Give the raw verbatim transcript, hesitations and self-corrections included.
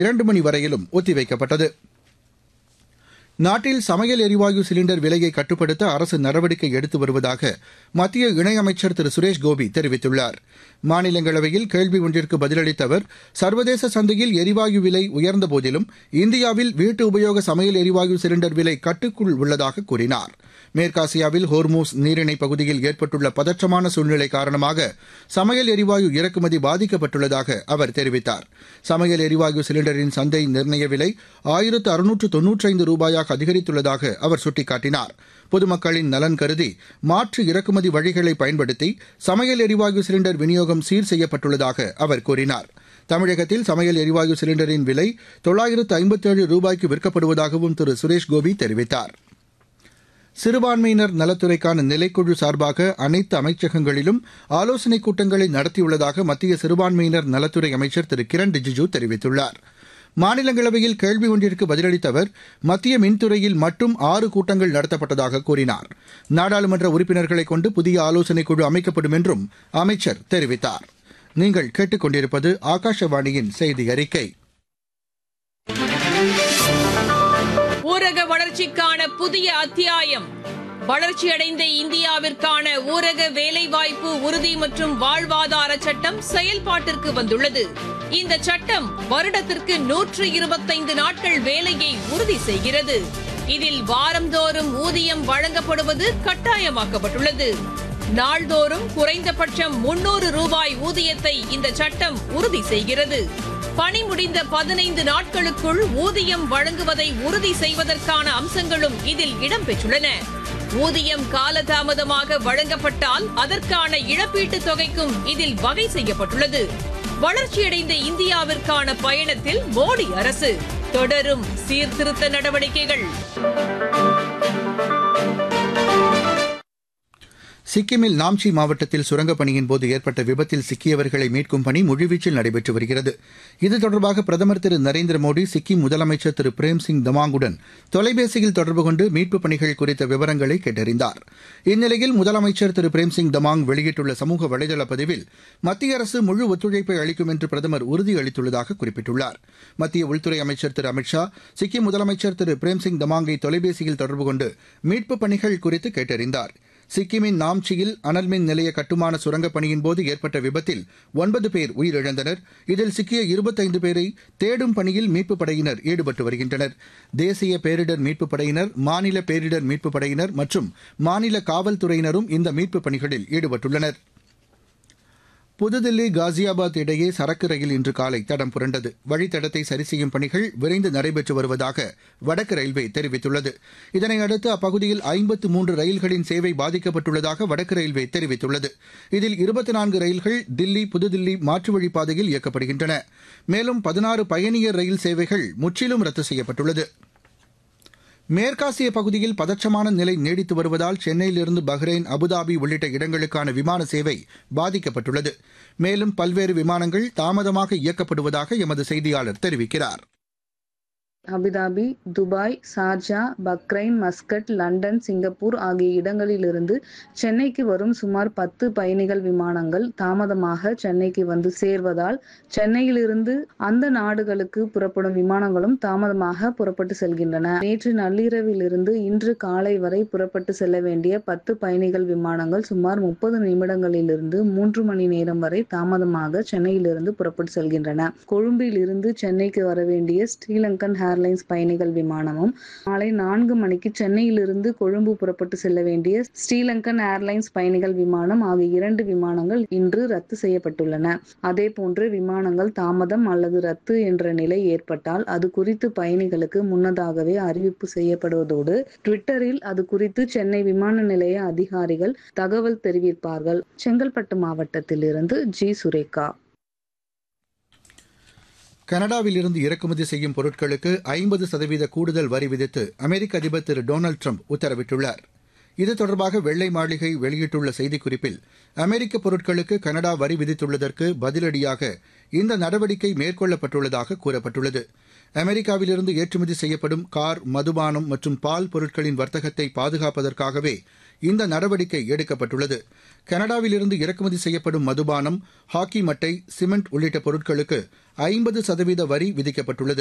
இரண்டு மணி வரையிலும் ஒத்திவைக்கப்பட்டது. நாட்டில் சமையல் எரிவாயு சிலிண்டர் விலையை கட்டுப்படுத்த அரசு நடவடிக்கை எடுத்து வருவதாக மத்திய இணையமைச்சர் திரு சுரேஷ் கோபி தெரிவித்துள்ளார். மாநிலங்களவையில் கேள்வி ஒன்றிற்கு பதிலளித்த அவர், சர்வதேச சந்தையில் எரிவாயு விலை உயர்ந்தபோதிலும் இந்தியாவில் வீட்டு உபயோக சமையல் எரிவாயு சிலிண்டர் விலை கட்டுக்குள் உள்ளதாக கூறினார். மேற்காசியாவில் ஹோர்மூஸ் நீரிணை பகுதியில் ஏற்பட்டுள்ள பதற்றமான சூழ்நிலை காரணமாக சமையல் எரிவாயு இறக்குமதி பாதிக்கப்பட்டுள்ளதாக அவர் தெரிவித்தார். சமையல் எரிவாயு சிலிண்டரின் சந்தை நிர்ணய விலை ஆயிரத்து அறுநூற்று தொன்னூற்றைந்து ரூபாயாக அதிகரித்துள்ளதாக அவர் சுட்டிக்காட்டினார். பொதுமக்களின் நலன் கருதி மாற்று இறக்குமதி வழிகளை பயன்படுத்தி சமையல் எரிவாயு சிலிண்டர் விநியோகம் சீர் செய்யப்பட்டுள்ளதாக அவர் கூறினார். தமிழகத்தில் சமையல் எரிவாயு சிலிண்டரின் விலை தொள்ளாயிரத்து ஐம்பத்தேழு ரூபாய்க்கு விற்கப்படுவதாகவும் திரு சுரேஷ் கோபி தெரிவித்தார். சிறுபான்மையினர் நலத்துறைக்கான நிலைக்குழு சார்பாக அனைத்து அமைச்சகங்களிலும் ஆலோசனைக் கூட்டங்களை நடத்தியுள்ளதாக மத்திய சிறுபான்மையினர் நலத்துறை அமைச்சர் திரு கிரண் ரிஜிஜூ தெரிவித்துள்ளார். மாநிலங்களவையில் கேள்வி ஒன்றிற்கு பதிலளித்த அவர், மத்திய மின்துறையில் மட்டும் ஆறு கூட்டங்கள் நடத்தப்பட்டதாக கூறினார். நாடாளுமன்ற உறுப்பினர்களை கொண்டு புதிய ஆலோசனைக் குழு அமைக்கப்படும் என்றும் அமைச்சர் தெரிவித்தார். நீங்கள் கேட்டுக் கொண்டிருப்பது ஆகாஷவாணியின் செய்தி அறிக்கை. ஊரக வளர்ச்சிக்கான புதிய அத்தியாயம். வளர்ச்சியடைந்த இந்தியாவிற்கான ஊரக வேலைவாய்ப்பு உறுதி மற்றும் வாழ்வாதார சட்டம் செயல்பாட்டிற்கு வந்துள்ளது. இந்த சட்டம் வருடத்திற்கு நூற்று இருபத்தைந்து நாட்கள் வேலையை உறுதி செய்கிறது. இதில் வாரந்தோறும் ஊதியம் வழங்கப்படுவது கட்டாயமாக்கப்பட்டுள்ளது. நாள்தோறும் குறைந்தபட்சம் முன்னூறு ரூபாய் ஊதியத்தை இந்த சட்டம் உறுதி செய்கிறது. பணி முடிந்த பதினைந்து நாட்களுக்குள் ஊதியம் வழங்குவதை உறுதி செய்வதற்கான அம்சங்களும் இதில் இடம்பெற்றுள்ளன. ஊதியம் காலதாமதமாக வழங்கப்பட்டால் அதற்கான இழப்பீட்டுத் தொகைக்கும் இதில் வகை செய்யப்பட்டுள்ளது. வளர்ச்சியடைந்த இந்தியாவிற்கான பயணத்தில் மோடி அரசு தொடரும் சீர்திருத்த நடவடிக்கைகள். சிக்கிமில் நாம்சி மாவட்டத்தில் சுரங்கப் பணியின் போது ஏற்பட்ட விபத்தில் சிக்கியவர்களை மீட்கும் பணி முழுவீச்சில் நடைபெற்று வருகிறது. இது தொடர்பாக பிரதமர் திரு நரேந்திர மோடி சிக்கிம் முதலமைச்சர் திரு பிரேம்சிங் தமாங்குடன் தொலைபேசியில் தொடர்பு கொண்டு மீட்புப் பணிகள் குறித்த விவரங்களை கேட்டறிந்தார். இந்நிலையில் முதலமைச்சர் திரு பிரேம்சிங் தமாங் வெளியிட்டுள்ள சமூக வலைதள பதிவில், மத்திய அரசு முழு ஒத்துழைப்பை அளிக்கும் என்று பிரதமர் உறுதியளித்துள்ளதாக குறிப்பிட்டுள்ளார். மத்திய உள்துறை அமைச்சர் திரு அமித்ஷா சிக்கிம் முதலமைச்சர் திரு பிரேம்சிங் தமாங்கை தொலைபேசியில் தொடர்பு கொண்டு மீட்புப் பணிகள் குறித்து கேட்டறிந்தார். சிக்கிமின் நாம்சியில் அனல்மின் நிலைய கட்டுமான சுரங்கப் பணியின் போது ஏற்பட்ட விபத்தில் ஒன்பது பேர் உயிரிழந்தனர். இதில் சிக்கிய இருபத்தைந்து பேரை தேடும் பணியில் மீட்புப் படையினர் ஈடுபட்டு வருகின்றனர். தேசிய பேரிடர் மீட்புப் படையினர், மாநில பேரிடர் மீட்புப் படையினர் மற்றும் மாநில காவல்துறையினரும் இந்த மீட்புப் பணிகளில் ஈடுபட்டுள்ளனர். புதுதில்லி காசியாபாத் இடையே சரக்கு ரயில் இன்று காலை தடம் புரண்டது. வழித்தடத்தை சரி செய்யும் பணிகள் விரைந்து நடைபெற்று வருவதாக வடக்கு ரயில்வே தெரிவித்துள்ளது. இதனையடுத்து அப்பகுதியில் ஐம்பத்து மூன்று ரயில்களின் சேவை பாதிக்கப்பட்டுள்ளதாக வடக்கு ரயில்வே தெரிவித்துள்ளது. இதில் இருபத்தி நான்கு ரயில்கள் தில்லி புதுதில்லி மாற்று வழிப்பாதையில் இயக்கப்படுகின்றன. மேலும் பதினாறு பயணியர் ரயில் சேவைகள் முற்றிலும் ரத்து செய்யப்பட்டுள்ளது. மேற்காசிய பகுதியில் பதற்றமான நிலை நீடித்து வருவதால் சென்னையிலிருந்து பஹ்ரைன், அபுதாபி உள்ளிட்ட இடங்களுக்கான விமான சேவை பாதிக்கப்பட்டுள்ளது. மேலும் பல்வேறு விமானங்கள் தாமதமாக இயக்கப்படுவதாக எமது செய்தியாளர் தெரிவிக்கிறார். அபுதாபி, துபாய், சார்ஜா, பக்ரைன், மஸ்கட், லண்டன், சிங்கப்பூர் ஆகிய இடங்களிலிருந்து சென்னைக்கு வரும் சுமார் பத்து பயணிகள் விமானங்கள் தாமதமாக சென்னைக்கு வந்து சேர்வதால் சென்னையிலிருந்து அந்த நாடுகளுக்கு புறப்படும் விமானங்களும் தாமதமாக புறப்பட்டு செல்கின்றன. நேற்று நள்ளிரவிலிருந்து இன்று காலை வரை புறப்பட்டு செல்ல வேண்டிய பத்து பயணிகள் விமானங்கள் சுமார் முப்பது நிமிடங்களிலிருந்து மூன்று மணி நேரம் வரை தாமதமாக சென்னையிலிருந்து புறப்பட்டு செல்கின்றன. கொழும்பில் இருந்து சென்னைக்கு வர வேண்டிய ஸ்ரீலங்கன் ஏர்லைன்ஸ் பயணிகள் விமானமும் மாலை நான்கு மணிக்கு சென்னையிலிருந்து கொழும்பு புறப்பட்டு செல்ல வேண்டிய ஸ்ரீலங்கன் ஏர்லைன்ஸ் பயணிகள் விமானம் ஆகிய இரண்டு விமானங்கள் இன்று ரத்து செய்யப்பட்டுள்ளன. அதே போன்று விமானங்கள் தாமதம் அல்லது ரத்து என்ற நிலை ஏற்பட்டால் அது குறித்து பயணிகளுக்கு முன்னதாகவே அறிவிப்பு செய்யப்படுவதோடு ட்விட்டரில் அது குறித்து சென்னை விமான நிலைய அதிகாரிகள் தகவல் தெரிவிப்பார்கள். செங்கல்பட்டு மாவட்டத்தில் இருந்து ஜி சுரேகா. கனடாவில் இருந்து இறக்குமதி செய்யும் பொருட்களுக்கு ஐம்பது சதவீத கூடுதல் வரி விதித்து அமெரிக்க அதிபர் திரு டொனால்டு ட்ரம்ப் உத்தரவிட்டுள்ளார். இது தொடர்பாக வெள்ளை மாளிகை வெளியிட்டுள்ள செய்திக்குறிப்பில், அமெரிக்க பொருட்களுக்கு கனடா வரி விதித்துள்ளதற்கு பதிலடியாக இந்த நடவடிக்கை மேற்கொள்ளப்பட்டுள்ளதாக கூறப்பட்டுள்ளது. அமெரிக்காவிலிருந்து ஏற்றுமதி செய்யப்படும் கார், மதுபானம் மற்றும் பால் பொருட்களின் வர்த்தகத்தை பாதுகாப்பதற்காகவே இந்த நடவடிக்கை எடுக்கப்பட்டுள்ளது. கனடாவிலிருந்து இறக்குமதி செய்யப்படும் மதுபானம், ஹாக்கி மட்டை, சிமெண்ட் உள்ளிட்ட பொருட்களுக்கு ஐம்பது சதவீத வரி விதிக்கப்பட்டுள்ளது.